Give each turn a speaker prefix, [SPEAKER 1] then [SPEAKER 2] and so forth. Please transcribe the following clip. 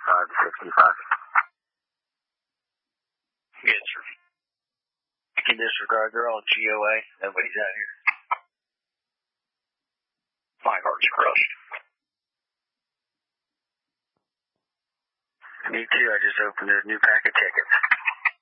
[SPEAKER 1] to 65.
[SPEAKER 2] Yes, sir. You can disregard. They're all GOA. Nobody's out here. My heart's crushed.
[SPEAKER 1] Me too. I just opened a new pack of tickets.